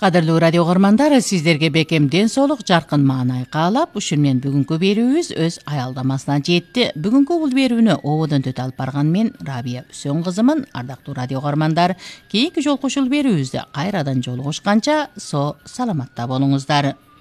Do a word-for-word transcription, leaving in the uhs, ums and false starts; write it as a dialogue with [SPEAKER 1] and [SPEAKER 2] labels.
[SPEAKER 1] Кадырлуу радио көрмандар, сиздерге бекем ден соолук, жаркын маанай каалап, ушун менен бүгүнкү берүүбүз өз аялдамасына жетти. Бүгүнкү бул берүүнү ободон төтө алып барган мен Рабия Үсөн кызымын. Ардактуу радио көрмандар, кийинки жолкушул берүүбүздө кайрадан жолугушканча со саламатта болуңуздар.